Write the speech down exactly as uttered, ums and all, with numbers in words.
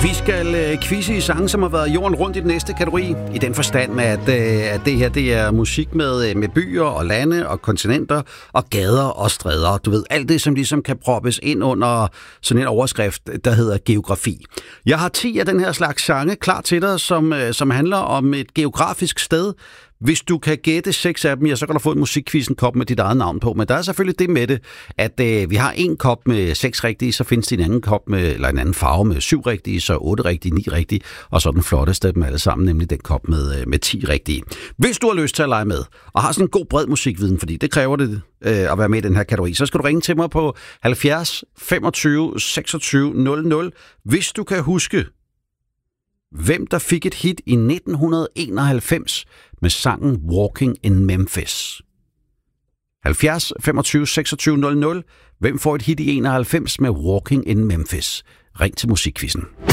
Vi skal øh, quizze i sange, som har været jorden rundt i den næste kategori. I den forstand, at, øh, at det her det er musik med, med byer og lande og kontinenter og gader og stræder. Du ved, alt det, som ligesom kan proppes ind under sådan en overskrift, der hedder geografi. Jeg har ti af den her slags sange klar til dig, som, øh, som handler om et geografisk sted. Hvis du kan gætte seks af dem, ja, så kan du få en musikquizzen kop med dit eget navn på. Men der er selvfølgelig det med det, at øh, vi har en kop med seks rigtige, så findes det en anden kop med, eller en anden farve med syv rigtige, så otte rigtige, ni rigtige, og så den flotteste af dem alle sammen, nemlig den kop med, øh, med ti rigtige. Hvis du har lyst til at lege med, og har sådan en god bred musikviden, fordi det kræver det øh, at være med i den her kategori, så skal du ringe til mig på halvfjerds femogtyve seksogtyve nul nul, hvis du kan huske, hvem der fik et hit i nitten enoghalvfems med sangen Walking in Memphis. halvfjerds femogtyve seksogtyve nul nul. Hvem får et hit i enoghalvfems med Walking in Memphis? Ring til musikquizzen.